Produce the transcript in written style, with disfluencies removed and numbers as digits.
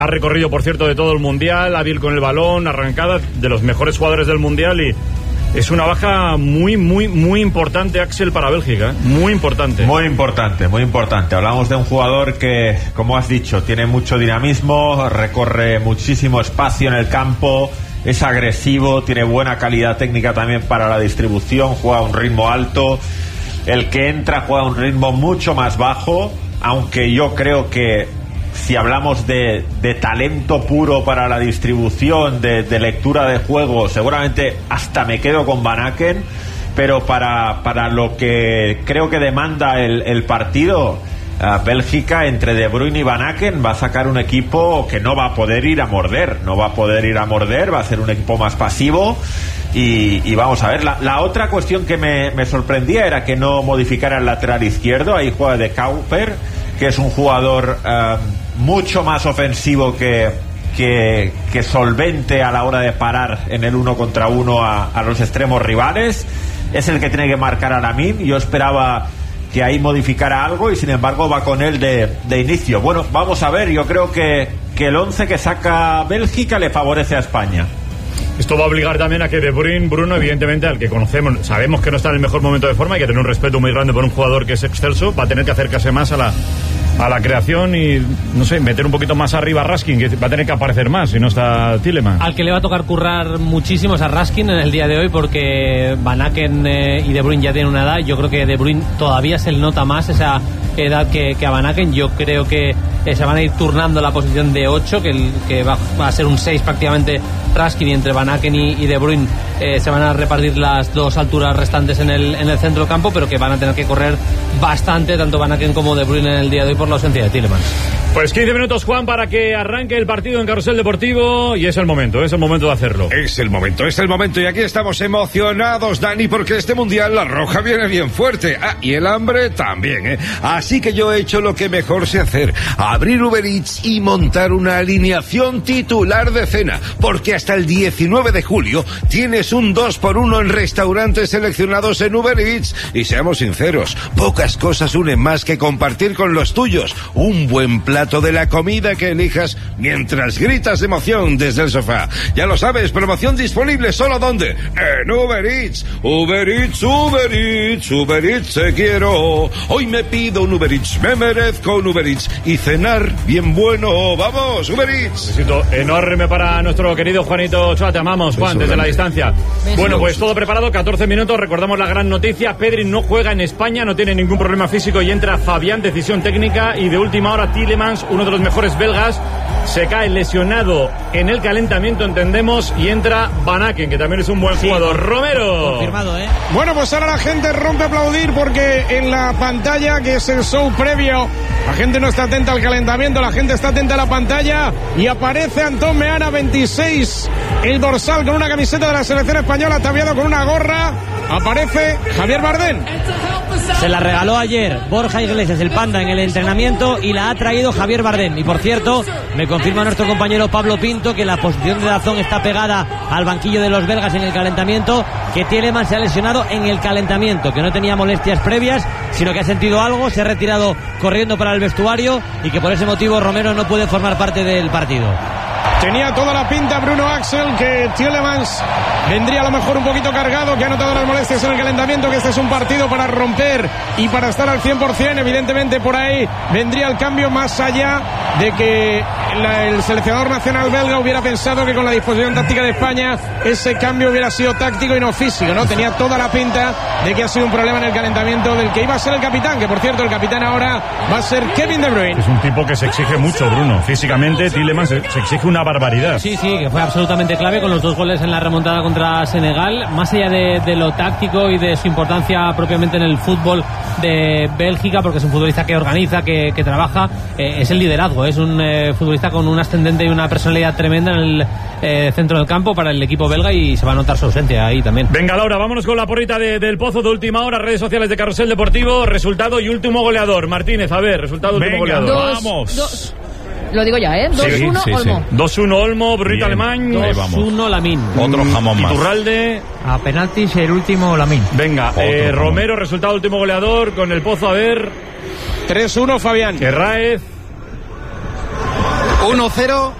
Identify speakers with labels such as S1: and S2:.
S1: Ha recorrido, por cierto, de todo el Mundial, hábil con el balón, arrancada, de los mejores jugadores del Mundial, y es una baja muy importante, Axel, para Bélgica, muy importante.
S2: Muy importante. Hablamos de un jugador que, como has dicho, tiene mucho dinamismo, recorre muchísimo espacio en el campo, es agresivo, tiene buena calidad técnica también para la distribución, juega a un ritmo alto. El que entra juega a un ritmo mucho más bajo, aunque yo creo que si hablamos de talento puro para la distribución, de lectura de juego, seguramente hasta me quedo con Van Aken, pero para lo que creo que demanda el partido, Bélgica, entre De Bruyne y Van Aken, va a sacar un equipo que no va a poder ir a morder, va a ser un equipo más pasivo. Y vamos a ver, la otra cuestión que me sorprendía era que no modificara el lateral izquierdo. Ahí juega De Cuyper, que es un jugador mucho más ofensivo que solvente a la hora de parar en el 1 contra 1 a los extremos rivales. Es el que tiene que marcar a Lamine. Yo esperaba que ahí modificara algo y sin embargo va con él de inicio. Bueno, vamos a ver, yo creo que el 11 que saca Bélgica le favorece a España.
S1: Esto va a obligar también a que De Bruyne, Bruno, evidentemente, al que conocemos, sabemos que no está en el mejor momento de forma, hay que tener un respeto muy grande por un jugador que es excelso, va a tener que acercarse más a la creación y, no sé, meter un poquito más arriba a Raskin, que va a tener que aparecer más si no está Tielemans.
S3: Al que le va a tocar currar muchísimo es a Raskin en el día de hoy, porque Van Aken y De Bruyne ya tienen una edad. Yo creo que De Bruyne todavía se le nota más esa edad que a Van Aken. Yo creo que se van a ir turnando la posición de 8, que va a ser un 6 prácticamente Raskin, y entre Van Aken y De Bruyne se van a repartir las dos alturas restantes en el centro del campo, pero que van a tener que correr bastante tanto Van Aken como De Bruyne en el día de hoy por la ausencia de Tielemans.
S1: Pues 15 minutos, Juan, para que arranque el partido en Carrusel Deportivo, y es el momento de hacerlo.
S4: Es el momento, y aquí estamos emocionados, Dani, porque este Mundial la roja viene bien fuerte. Y el hambre también, ¿eh? Así que yo he hecho lo que mejor sé hacer, abrir Uber Eats y montar una alineación titular de cena, porque hasta el 19 de julio tienes un 2x1 en restaurantes seleccionados en Uber Eats. Y seamos sinceros, pocas cosas unen más que compartir con los tuyos un buen plato de la comida que elijas mientras gritas de emoción desde el sofá. Ya lo sabes, promoción disponible solo ¿dónde? En Uber Eats. Uber Eats, Uber Eats, Uber Eats te quiero. Hoy me pido un Uber Eats, me merezco un Uber Eats y cenar bien bueno. Vamos, Uber Eats.
S1: Besito enorme para nuestro querido Juanito Ochoa. Te amamos, Juan, desde la distancia. Bueno, pues todo preparado, 14 minutos. Recordamos la gran noticia: Pedri no juega en España, no tiene ningún problema físico y entra Fabián, decisión técnica. Y de última hora, Tielemans, uno de los mejores belgas, se cae lesionado en el calentamiento, entendemos, y entra Van Aken, que también es un buen jugador. Romero.
S3: Confirmado, ¿eh?
S5: Bueno, pues ahora la gente rompe a aplaudir, porque en la pantalla, que es el show previo, la gente no está atenta al calentamiento, la gente está atenta a la pantalla, y aparece Antón Meana, 26, el dorsal, con una camiseta de la selección española, ataviado con una gorra. Aparece Javier Bardem.
S3: Se la regaló ayer Borja Iglesias, el Panda, en el entrenamiento, y la ha traído Javier Bardem. Y por cierto, me confirma nuestro compañero Pablo Pinto que la posición de Dazón está pegada al banquillo de los belgas en el calentamiento, que Tielemans se ha lesionado en el calentamiento, que no tenía molestias previas, sino que ha sentido algo, se ha retirado corriendo para el vestuario, y que por ese motivo Romero no puede formar parte del partido.
S5: Tenía toda la pinta, Bruno, Axel, que Tielemans vendría a lo mejor un poquito cargado, que ha notado las molestias en el calentamiento, que este es un partido para romper y para estar al 100%. Evidentemente por ahí vendría el cambio, más allá de que el seleccionador nacional belga hubiera pensado que con la disposición táctica de España ese cambio hubiera sido táctico y no físico, ¿no? Tenía toda la pinta de que ha sido un problema en el calentamiento del que iba a ser el capitán, que por cierto el capitán ahora va a ser Kevin De Bruyne.
S1: Es un tipo que se exige mucho, Bruno. Físicamente Tielemans se exige una barbaridad.
S3: Sí, que fue absolutamente clave con los 2 goles en la remontada contra Senegal. Más allá de lo táctico y de su importancia propiamente en el fútbol de Bélgica, porque es un futbolista que organiza, que trabaja, es el liderazgo, es un futbolista con un ascendente y una personalidad tremenda en el centro del campo para el equipo belga, y se va a notar su ausencia ahí también.
S1: Venga, Laura, vámonos con la porrita del Pozo de última hora, redes sociales de Carrusel Deportivo, resultado y último goleador. Martínez, a ver, resultado, último goleador.
S6: Vamos. Lo digo ya, ¿eh? 2-1
S1: sí,
S6: Olmo.
S1: 2-1 Olmo, Brunito Alemán.
S3: 2-1 Lamine.
S2: Otro jamón más.
S1: Iturralde.
S7: A penaltis el último Lamine.
S1: Venga, Romero, resultado último goleador con el Pozo, a ver.
S5: 3-1 Fabián.
S1: Herráez.
S5: 1-0.